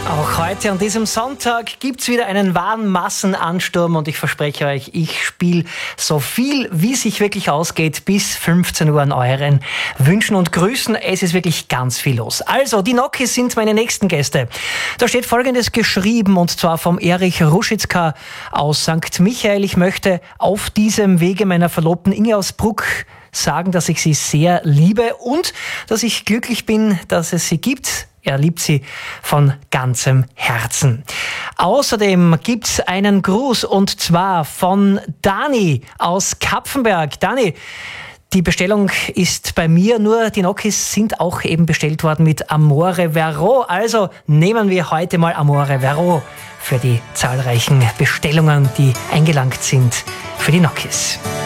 Auch heute an diesem Sonntag gibt's wieder einen wahren Massenansturm und ich verspreche euch, ich spiele so viel, wie sich wirklich ausgeht, bis 15 Uhr an euren Wünschen und Grüßen. Es ist wirklich ganz viel los. Also, die Nokis sind meine nächsten Gäste. Da steht Folgendes geschrieben, und zwar vom Erich Ruschitzka aus St. Michael. Ich möchte auf diesem Wege meiner Verlobten Inge aus Bruck sagen, dass ich sie sehr liebe und dass ich glücklich bin, dass es sie gibt. Er liebt sie von ganzem Herzen. Außerdem gibt's einen Gruß, und zwar von Dani aus Kapfenberg. Dani, die Bestellung ist bei mir, nur die Nokis sind auch eben bestellt worden mit Amore Vero. Also nehmen wir heute mal Amore Vero für die zahlreichen Bestellungen, die eingelangt sind für die Nokis.